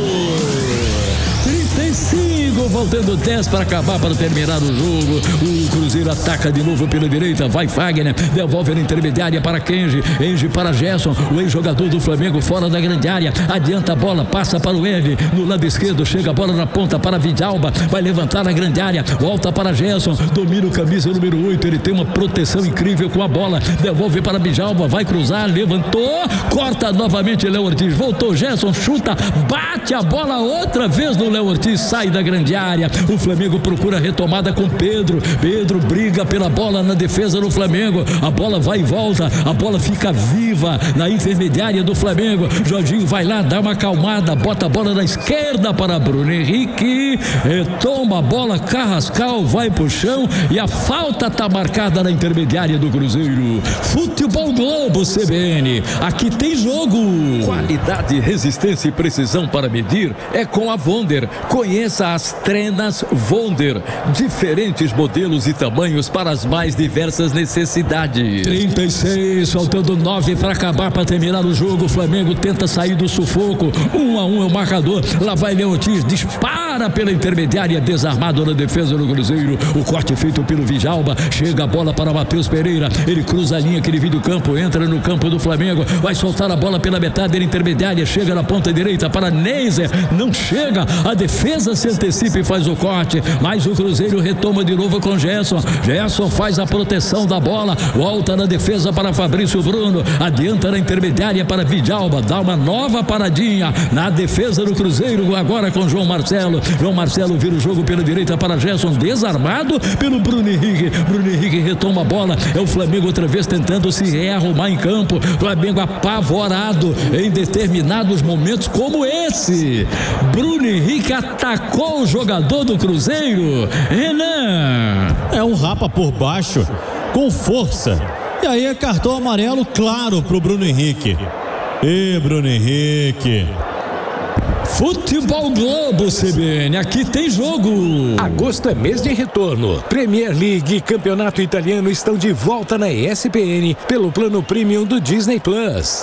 Faltando dez para acabar, para terminar o jogo, o Cruzeiro ataca de novo pela direita, vai Fagner, devolve na intermediária para Kenji, Kenji para Gerson, o ex-jogador do Flamengo fora da grande área, adianta a bola, passa para o L, no lado esquerdo chega a bola na ponta para Vidalba, vai levantar na grande área, volta para Gerson, domina o camisa número oito, ele tem uma proteção incrível com a bola, devolve para Vidalba, vai cruzar, levantou, corta novamente Léo Ortiz, voltou Gerson, chuta, bate a bola outra vez no Léo Ortiz, sai da grande área. O Flamengo procura retomada com Pedro. Pedro briga pela bola na defesa do Flamengo. A bola vai e volta. A bola fica viva na intermediária do Flamengo. Jorginho vai lá, dá uma acalmada, bota a bola na esquerda para Bruno Henrique. Retoma a bola, Carrascal vai pro chão e a falta está marcada na intermediária do Cruzeiro. Futebol Globo C B N. Aqui tem jogo. Qualidade, resistência e precisão para medir é com a Wonder. Conheça as trenas Wonder, diferentes modelos e tamanhos para as mais diversas necessidades. trinta e seis, faltando nove para acabar, para terminar o jogo, o Flamengo tenta sair do sufoco, um a um é o marcador, lá vai Léo Ortiz, dispara pela intermediária, desarmado na defesa do Cruzeiro, o corte feito pelo Vidalba, chega a bola para Matheus Pereira, ele cruza a linha que divide o campo, entra no campo do Flamengo, vai soltar a bola pela metade da intermediária, chega na ponta direita para Neiser, não chega, a defesa se antecipa e faz o corte, mas o Cruzeiro retoma de novo com Gerson, Gerson faz a proteção da bola, volta na defesa para Fabrício Bruno, adianta na intermediária para Vidalba, dá uma nova paradinha na defesa do Cruzeiro, agora com João Marcelo, João Marcelo vira o jogo pela direita para Gerson, desarmado pelo Bruno Henrique, Bruno Henrique retoma a bola, é o Flamengo outra vez tentando se rearrumar em campo, Flamengo apavorado em determinados momentos como esse, Bruno Henrique atacou o jogador do Cruzeiro, Renan. É um rapa por baixo, com força. E aí é cartão amarelo claro pro Bruno Henrique. E Bruno Henrique. Futebol Globo C B N, aqui tem jogo. Agosto é mês de retorno. Premier League e Campeonato Italiano estão de volta na E S P N pelo plano premium do Disney Plus.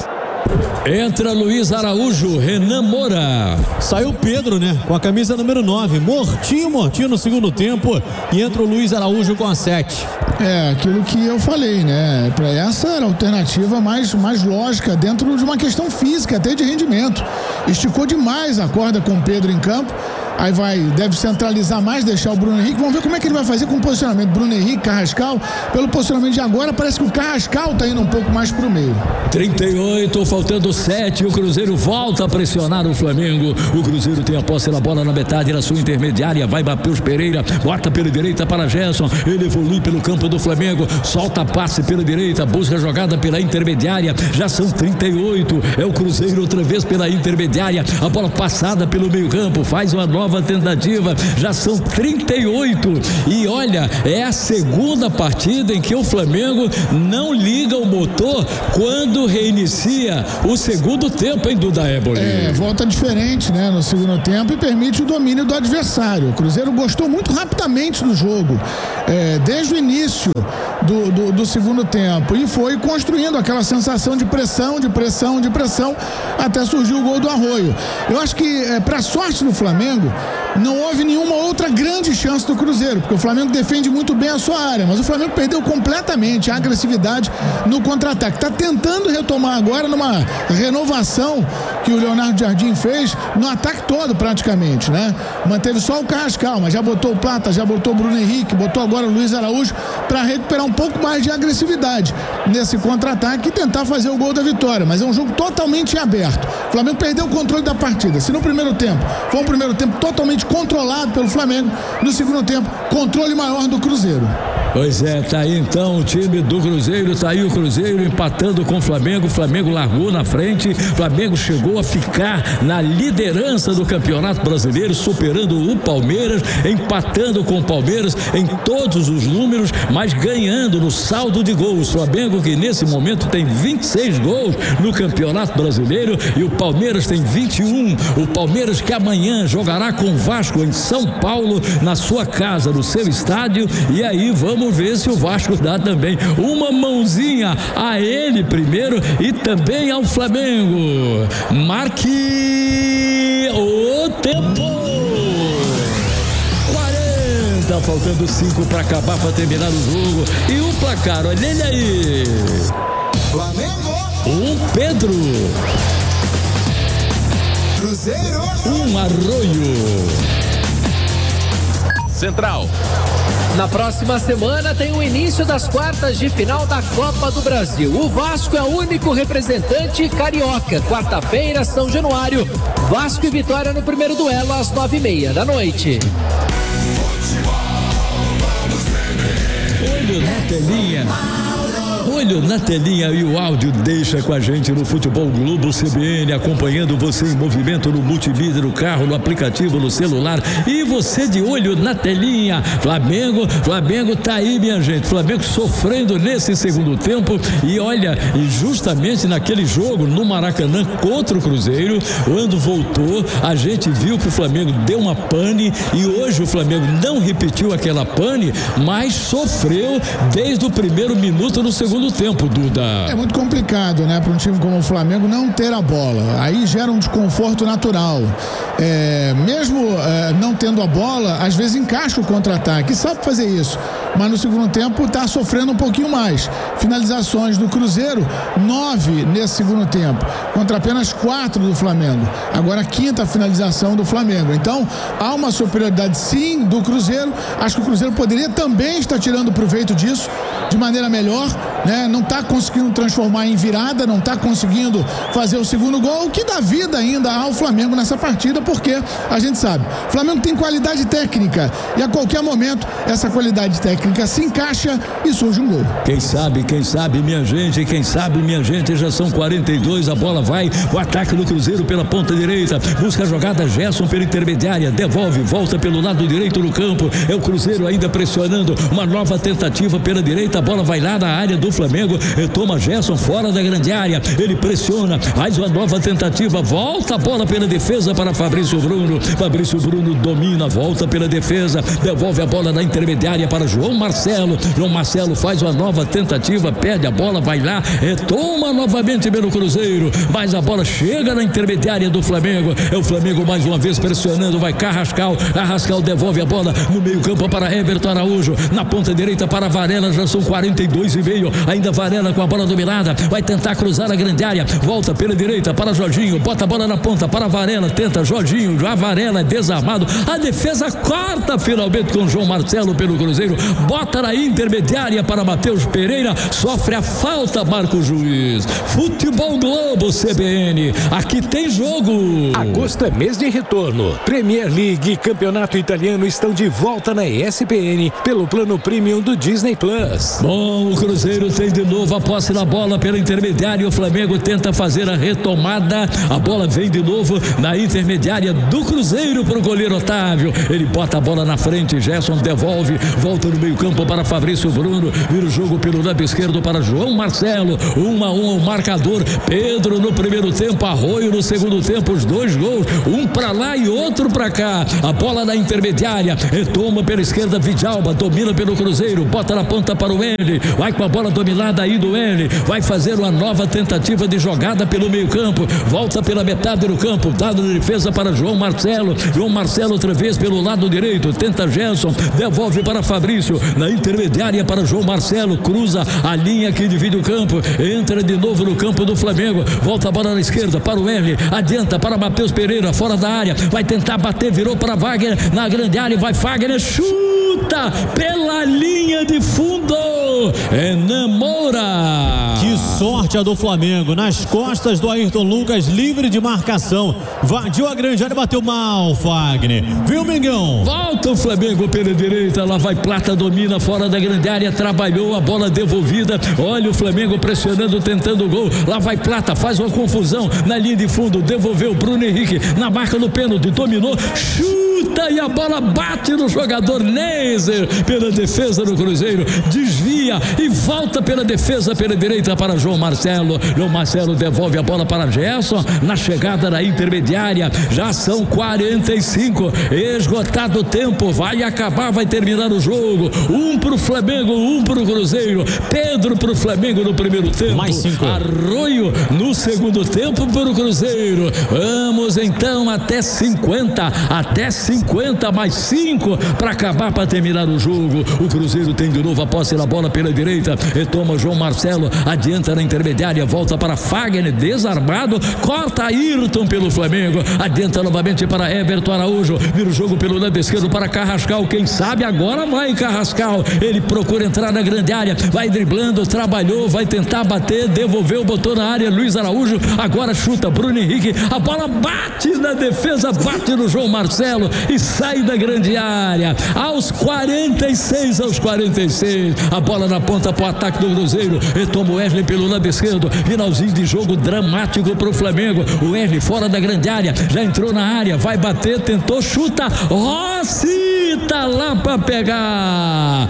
Entra Luiz Araújo, Renan Moura. Saiu Pedro, né? Com a camisa número nove. Mortinho, mortinho no segundo tempo. E entra o Luiz Araújo com a sete. É, aquilo que eu falei, né? Para essa era a alternativa mais, mais lógica dentro de uma questão física, até de rendimento. Esticou demais a corda com o Pedro em campo. Aí vai, deve centralizar mais, deixar o Bruno Henrique. Vamos ver como é que ele vai fazer com o posicionamento. Bruno Henrique, Carrascal. Pelo posicionamento de agora, parece que o Carrascal tá indo um pouco mais pro meio. trinta e oito, faltando sete. O Cruzeiro volta a pressionar o Flamengo. O Cruzeiro tem a posse da bola na metade da sua intermediária. Vai Matheus Pereira, bota pela direita para Gerson. Ele evolui pelo campo do Flamengo. Solta passe pela direita, busca a jogada pela intermediária. Já são trinta e oito. É o Cruzeiro outra vez pela intermediária. A bola passada pelo meio-campo. Faz uma nova tentativa, já são trinta e oito e olha, é a segunda partida em que o Flamengo não liga o motor quando reinicia o segundo tempo, hein, Duda Éboli? É, volta diferente, né, no segundo tempo e permite o domínio do adversário. O Cruzeiro gostou muito rapidamente do jogo, é, desde o início do, do, do segundo tempo e foi construindo aquela sensação de pressão, de pressão, de pressão, até surgir o gol do Arroio. Eu acho que, é, para sorte do Flamengo, não houve nenhuma outra grande chance do Cruzeiro, porque o Flamengo defende muito bem a sua área, mas o Flamengo perdeu completamente a agressividade no contra-ataque. Está tentando retomar agora numa renovação que o Leonardo Jardim fez no ataque todo praticamente, né? Manteve só o Carrascal, mas já botou o Plata, já botou o Bruno Henrique, botou agora o Luiz Araújo para recuperar um pouco mais de agressividade nesse contra-ataque e tentar fazer o gol da vitória, mas é um jogo totalmente aberto. O Flamengo perdeu o controle da partida. Se no primeiro tempo foi um primeiro tempo totalmente controlado pelo Flamengo, no segundo tempo, controle maior do Cruzeiro. Pois é, tá aí então o time do Cruzeiro, tá aí o Cruzeiro empatando com o Flamengo, o Flamengo largou na frente, o Flamengo chegou a ficar na liderança do Campeonato Brasileiro, superando o Palmeiras, empatando com o Palmeiras em todos os números, mas ganhando no saldo de gols. O Flamengo que nesse momento tem vinte e seis gols no Campeonato Brasileiro e o Palmeiras tem vinte e um. O Palmeiras que amanhã jogará com o Vasco em São Paulo, na sua casa, no seu estádio, e aí vamos ver se o Vasco dá também uma mãozinha a ele primeiro e também ao Flamengo. Marque o tempo. quarenta, faltando cinco para acabar, para terminar o jogo. E o placar, olha ele aí. Flamengo. Um Pedro. Cruzeiro. Um Arroio. Central. Na próxima semana tem o início das quartas de final da Copa do Brasil. O Vasco é o único representante carioca. Quarta-feira, São Januário. Vasco e Vitória no primeiro duelo às nove e meia da noite. Olho na telinha. Olho na telinha e o áudio deixa com a gente no Futebol Globo C B N, acompanhando você em movimento no multimídia, no carro, no aplicativo, no celular e você de olho na telinha. Flamengo, Flamengo tá aí, minha gente. Flamengo sofrendo nesse segundo tempo e olha, e justamente naquele jogo no Maracanã contra o Cruzeiro, quando voltou, a gente viu que o Flamengo deu uma pane e hoje o Flamengo não repetiu aquela pane, mas sofreu desde o primeiro minuto no segundo tempo, Duda. É muito complicado, né, para um time como o Flamengo não ter a bola. Aí gera um desconforto natural. É, mesmo é, não tendo a bola, às vezes encaixa o contra-ataque, sabe fazer isso. Mas no segundo tempo está sofrendo um pouquinho mais. Finalizações do Cruzeiro, nove nesse segundo tempo, contra apenas quatro do Flamengo. Agora a quinta finalização do Flamengo. Então, há uma superioridade sim do Cruzeiro. Acho que o Cruzeiro poderia também estar tirando proveito disso de maneira melhor, né? Não está conseguindo transformar em virada, não está conseguindo fazer o segundo gol, o que dá vida ainda ao Flamengo nessa partida, porque a gente sabe, o Flamengo tem qualidade técnica e a qualquer momento essa qualidade técnica técnica se encaixa e surge um gol. Quem sabe, quem sabe, minha gente, quem sabe, minha gente, já são quarenta e dois, a bola vai, o ataque do Cruzeiro pela ponta direita, busca a jogada, Gerson pela intermediária, devolve, volta pelo lado direito do campo, é o Cruzeiro ainda pressionando, uma nova tentativa pela direita, a bola vai lá na área do Flamengo, retoma Gerson fora da grande área, ele pressiona, faz uma nova tentativa, volta a bola pela defesa para Fabrício Bruno, Fabrício Bruno domina, volta pela defesa, devolve a bola na intermediária para João Marcelo, João Marcelo faz uma nova tentativa, perde a bola, vai lá, retoma novamente pelo Cruzeiro, mas a bola chega na intermediária do Flamengo, é o Flamengo mais uma vez pressionando, vai Carrascal, Carrascal devolve a bola no meio campo para Everton Araújo, na ponta direita para Varela, já são quarenta e dois e meio, ainda Varela com a bola dominada, vai tentar cruzar a grande área, volta pela direita para Jorginho, bota a bola na ponta para Varela, tenta Jorginho, já Varela é desarmado, a defesa corta finalmente com João Marcelo pelo Cruzeiro, bota na intermediária para Matheus Pereira, sofre a falta, Marco Juiz. Futebol Globo C B N, aqui tem jogo. Agosto é mês de retorno. Premier League e Campeonato Italiano estão de volta na E S P N pelo plano premium do Disney Plus. Bom, o Cruzeiro tem de novo a posse na bola pela intermediária, o Flamengo tenta fazer a retomada, a bola vem de novo na intermediária do Cruzeiro para o goleiro Otávio, ele bota a bola na frente, Gerson devolve, volta no meio campo para Fabrício Bruno, vira o jogo pelo lado esquerdo para João Marcelo, um a um o marcador, Pedro no primeiro tempo, Arroio no segundo tempo, os dois gols, um para lá e outro para cá, a bola na intermediária, retoma pela esquerda Vidalba, domina pelo Cruzeiro, bota na ponta para o L, vai com a bola dominada aí do L, vai fazer uma nova tentativa de jogada pelo meio campo, volta pela metade do campo, dado de defesa para João Marcelo, João Marcelo outra vez pelo lado direito, tenta Gerson, devolve para Fabrício, na intermediária para João Marcelo, cruza a linha que divide o campo, entra de novo no campo do Flamengo, volta a bola na esquerda para o L, adianta para Matheus Pereira, fora da área, vai tentar bater, virou para Wagner, na grande área, vai Wagner, chuta pela linha de fundo, Enan Moura. Que sorte a do Flamengo, nas costas do Ayrton Lucas, livre de marcação, invadiu a grande área, bateu mal, Wagner, viu, Mengão? Volta o Flamengo pela direita, lá vai Plata, domina fora da grande área, trabalhou, a bola devolvida, olha o Flamengo pressionando, tentando o gol, lá vai Plata, faz uma confusão na linha de fundo, devolveu Bruno Henrique, na marca do pênalti, dominou, chuta e a bola bate no jogador Neiser, pela defesa do Cruzeiro, desvia e volta pela defesa pela direita para João Marcelo, João Marcelo devolve a bola para Gerson, na chegada da intermediária, já são quarenta e cinco, esgotado o tempo, vai acabar, vai terminar o jogo, um pro Flamengo, um pro Cruzeiro, Pedro pro Flamengo no primeiro tempo, mais cinco, Arroio no segundo tempo pro Cruzeiro, vamos então até cinquenta, até cinquenta mais cinco para acabar, para terminar o jogo, o Cruzeiro tem de novo a posse da bola pela direita, retoma João Marcelo, adianta na intermediária, volta para Fagner, desarmado, corta Ayrton pelo Flamengo, adianta novamente para Everton Araújo, vira o jogo pelo lado esquerdo para Carrascal, quem sabe agora vai Carrascal, ele procura entrar na grande área, vai driblando, trabalhou, vai tentar bater, devolveu, botou na área, Luiz Araújo, agora chuta Bruno Henrique, a bola bate na defesa, bate no João Marcelo e sai da grande área, aos quarenta e seis, aos quarenta e seis, a bola na ponta para o ataque do Cruzeiro, retoma o Wesley pelo lado esquerdo, finalzinho de jogo dramático para o Flamengo, o Wesley fora da grande área, já entrou na área, vai bater, tentou, chuta, Rossi tá lá para pegar,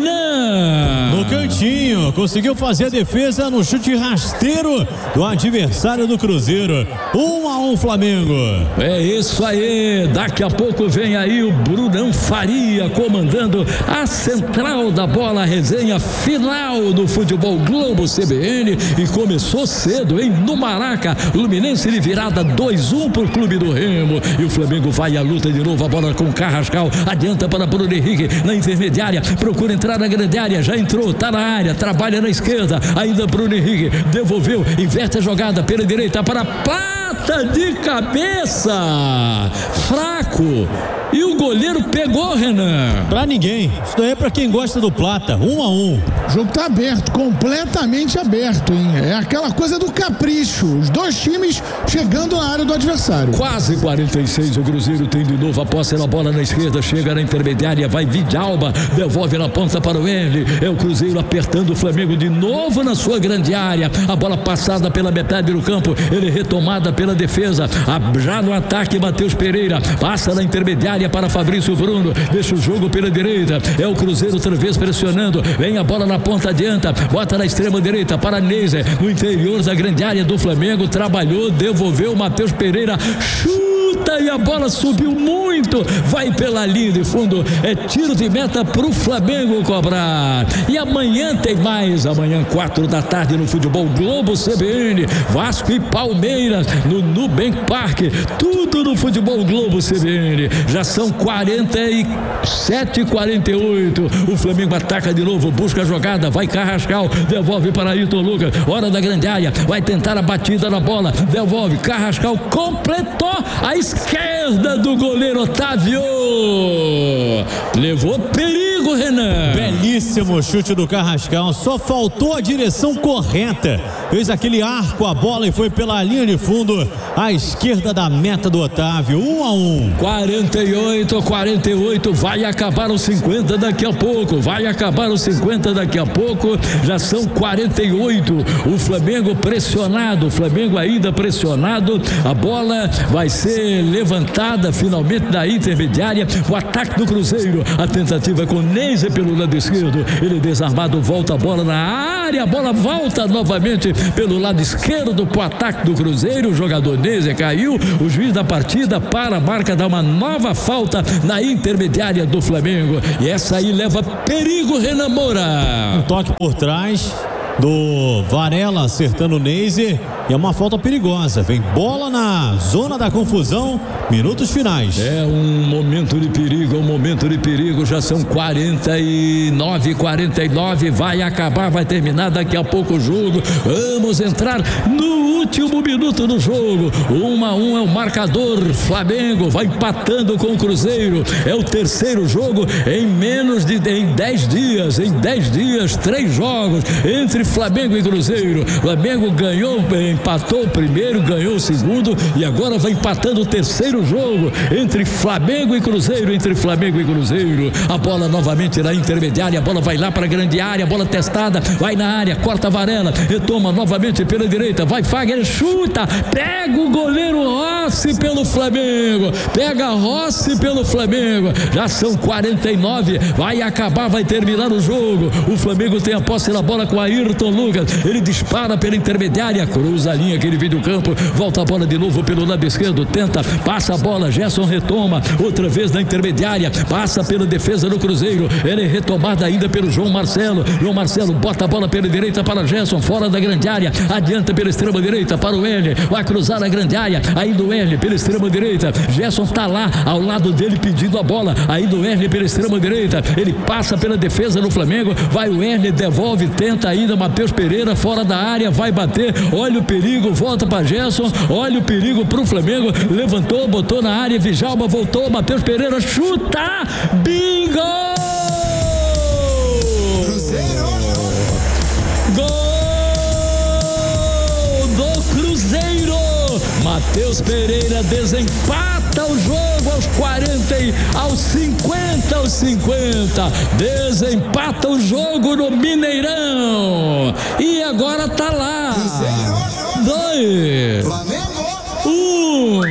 Renan no cantinho, conseguiu fazer a defesa no chute rasteiro do adversário do Cruzeiro, um a um Flamengo. É isso aí, daqui a pouco vem aí o Brunão Faria comandando a central da bola, a resenha final do Futebol Globo C B N, e começou cedo, hein, no Maraca, Luminense de virada dois a um pro Clube do Remo, e o Flamengo vai à luta de novo, a bola com Carrascal, adianta para Bruno Henrique, na intermediária, procura entrar na grande área, já entrou, tá na área, trabalha na esquerda, ainda Bruno Henrique, devolveu, inverte a jogada pela direita para Plata, remata de cabeça, fraco. E o goleiro pegou, Renan. Pra ninguém. Isso daí é pra quem gosta do Plata. Um a um. O jogo tá aberto, completamente aberto, hein? É aquela coisa do capricho. Os dois times chegando na área do adversário. Quase quarenta e seis. O Cruzeiro tem de novo a posse na bola na esquerda. Chega na intermediária. Vai Vidalba. Devolve na ponta para o L. É o Cruzeiro apertando o Flamengo de novo na sua grande área. A bola passada pela metade do campo. Ele retomada pela defesa. Já no ataque, Matheus Pereira. Passa na intermediária para Fabrício Bruno, deixa o jogo pela direita, é o Cruzeiro outra vez pressionando, vem a bola na ponta, adianta, bota na extrema direita para Neiser, no interior da grande área do Flamengo, trabalhou, devolveu, Matheus Pereira, chuta e a bola subiu muito, vai pela linha de fundo, é tiro de meta pro Flamengo cobrar. E amanhã tem mais, amanhã quatro da tarde no Futebol Globo C B N, Vasco e Palmeiras no Nubank Park, tudo no Futebol Globo C B N. Já são quarenta e sete e quarenta e oito. O Flamengo ataca de novo, busca a jogada, vai Carrascal, devolve para Ayrton Lucas, hora da grande área, vai tentar a batida na bola, devolve, Carrascal completou a esquerda do goleiro Otávio. Levou perigo, Renan. Belíssimo chute do Carrascal, só faltou a direção correta. Fez aquele arco a bola e foi pela linha de fundo à esquerda da meta do Otávio. Um a um. quarenta e oito, quarenta e oito, vai acabar os cinquenta daqui a pouco, vai acabar os cinquenta daqui a pouco, já são quarenta e oito, o Flamengo pressionado, o Flamengo ainda pressionado, a bola vai ser levantada finalmente da intermediária, o ataque do Cruzeiro, a tentativa com Neiser pelo lado esquerdo, ele desarmado, volta a bola na área, a bola volta novamente pelo lado esquerdo pro ataque do Cruzeiro, o jogador Neiser caiu, o juiz da partida para a marca, dá uma nova falta na intermediária do Flamengo, e essa aí leva perigo, Renan Moura. Um toque por trás do Varela acertando o Neiser, e é uma falta perigosa, vem bola na zona da confusão, minutos finais. É um momento de perigo, é um momento de perigo, já são quarenta e nove, quarenta e nove, vai acabar, vai terminar daqui a pouco o jogo, vamos entrar no último minuto do jogo, um a um é o marcador, Flamengo vai empatando com o Cruzeiro, é o terceiro jogo em menos de em dez dias, em dez dias, três jogos entre Flamengo e Cruzeiro, Flamengo ganhou, empatou o primeiro, ganhou o segundo e agora vai empatando o terceiro jogo entre Flamengo e Cruzeiro, entre Flamengo e Cruzeiro, a bola novamente na intermediária, a bola vai lá para a grande área, a bola testada, vai na área, corta a Varela, retoma novamente pela direita, vai Fagner, chuta, pega o goleiro Rossi pelo Flamengo, pega Rossi pelo Flamengo, já são quarenta e nove, vai acabar, vai terminar o jogo, o Flamengo tem a posse na bola com Ayrton Lucas, ele dispara pela intermediária, cruza a linha que ele vem do campo, volta a bola de novo pelo lado esquerdo, tenta, passa a bola, Gerson retoma, outra vez na intermediária, passa pela defesa do Cruzeiro, ele é retomada ainda pelo João Marcelo, João Marcelo bota a bola pela direita para Gerson, fora da grande área, adianta pela extrema direita para o L, vai cruzar a grande área, ainda o L pela extrema direita, Gerson tá lá, ao lado dele pedindo a bola, ainda o L pela extrema direita, ele passa pela defesa do Flamengo, vai o L, devolve, tenta ainda, Matheus Pereira fora da área, vai bater, olha o perigo, volta para Gerson, olha o perigo pro Flamengo, levantou, botou na área, Vijalba voltou, Matheus Pereira chuta, bingo! Cruzeiro! Gol do Cruzeiro! Matheus Pereira desempata o jogo aos quarenta, aos cinquenta, aos cinquenta, desempata o jogo no Mineirão, e agora tá lá, dois, um.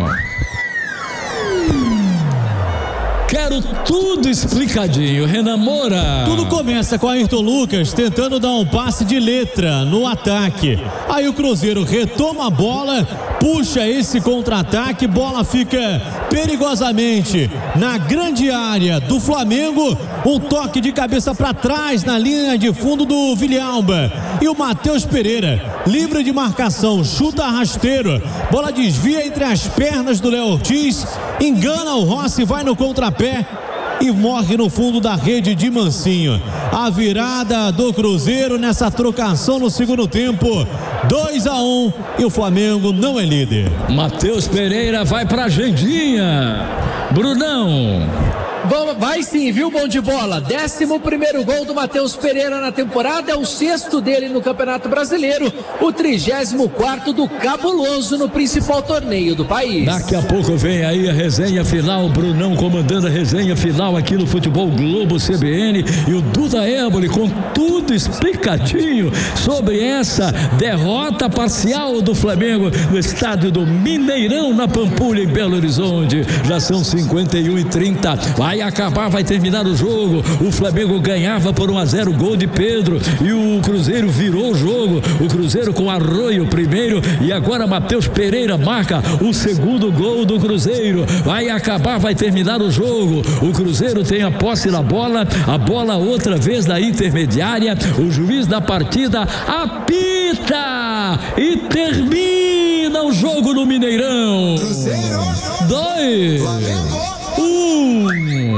Quero tudo explicadinho, Renan Moura. Tudo começa com Ayrton Lucas tentando dar um passe de letra no ataque. Aí o Cruzeiro retoma a bola, puxa esse contra-ataque, bola fica perigosamente na grande área do Flamengo. Um toque de cabeça para trás na linha de fundo do Villalba. E o Matheus Pereira, livre de marcação, chuta rasteiro. Bola desvia entre as pernas do Léo Ortiz, engana o Rossi, vai no contrapé. e morre no fundo da rede de mansinho. A virada do Cruzeiro nessa trocação no segundo tempo, dois a um, e o Flamengo não é líder. Matheus Pereira vai pra agendinha. Brunão. Vai sim, viu, bom de bola? Décimo primeiro gol do Matheus Pereira na temporada, é o sexto dele no Campeonato Brasileiro, o trigésimo quarto do Cabuloso no principal torneio do país. Daqui a pouco vem aí a resenha final, Brunão comandando a resenha final aqui no Futebol Globo C B N, e o Duda Éboli com tudo explicadinho sobre essa derrota parcial do Flamengo no estádio do Mineirão, na Pampulha, em Belo Horizonte. Já são cinquenta e um e trinta. Vai acabar, vai terminar o jogo. O Flamengo ganhava por um a zero, gol de Pedro, e o Cruzeiro virou o jogo. O Cruzeiro com Arroio primeiro, e agora Matheus Pereira marca o segundo gol do Cruzeiro. Vai acabar, vai terminar o jogo. O Cruzeiro tem a posse da bola, a bola outra vez na intermediária. O juiz da partida apita e termina o jogo no Mineirão. Cruzeiro, dois, Flamengo, um.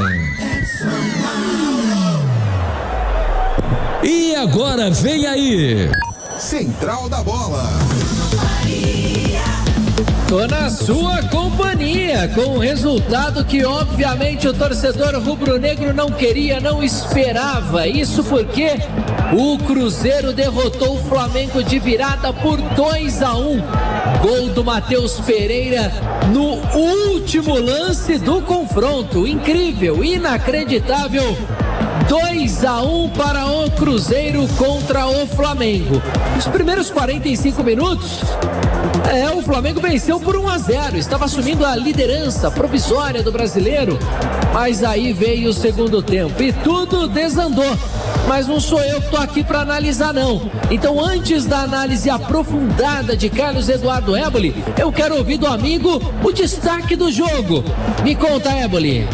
E agora vem aí Central da Bola. Tô na sua companhia, com um resultado que obviamente o torcedor rubro-negro não queria, não esperava. Isso porque o Cruzeiro derrotou o Flamengo de virada por dois a um. Gol do Matheus Pereira no último lance do confronto. Incrível, inacreditável. dois a um para o Cruzeiro contra o Flamengo. Os primeiros quarenta e cinco minutos, é, o Flamengo venceu por um a zero, estava assumindo a liderança provisória do Brasileiro, mas aí veio o segundo tempo e tudo desandou. Mas não sou eu que estou aqui para analisar, não. Então, antes da análise aprofundada de Carlos Eduardo Éboli, eu quero ouvir do amigo o destaque do jogo. Me conta, Éboli.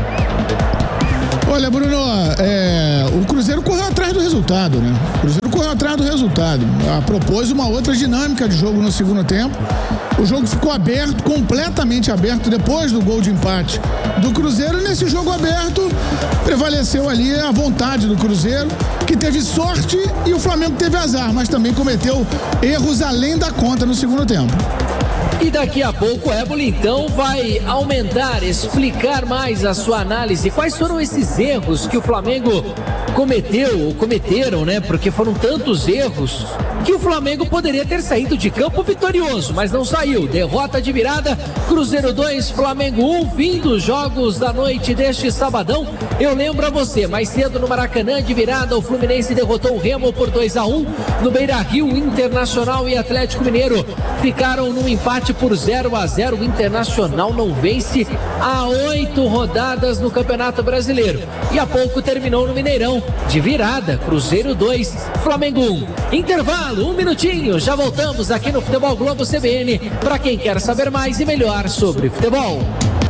Olha, Bruno, é, o Cruzeiro correu atrás do resultado, né? O Cruzeiro correu atrás do resultado. Ah, propôs uma outra dinâmica de jogo no segundo tempo. O jogo ficou aberto, completamente aberto, depois do gol de empate do Cruzeiro. Nesse jogo aberto, prevaleceu ali a vontade do Cruzeiro, que teve sorte, e o Flamengo teve azar, mas também cometeu erros além da conta no segundo tempo. E daqui a pouco o Éboli então vai aumentar, explicar mais a sua análise. Quais foram esses erros que o Flamengo cometeu, ou cometeram, né? Porque foram tantos erros que o Flamengo poderia ter saído de campo vitorioso, mas não saiu. Derrota de virada, Cruzeiro dois, Flamengo um, fim dos jogos da noite deste sabadão. Eu lembro a você, mais cedo no Maracanã, de virada, o Fluminense derrotou o Remo por dois a um. No Beira-Rio, Internacional e Atlético Mineiro ficaram num empate por zero a zero. O Internacional não vence há oito rodadas no Campeonato Brasileiro. E há pouco terminou no Mineirão, de virada, Cruzeiro dois, Flamengo um. Intervalo, um minutinho, já voltamos aqui no Futebol Globo C B N, para quem quer saber mais e melhor sobre futebol.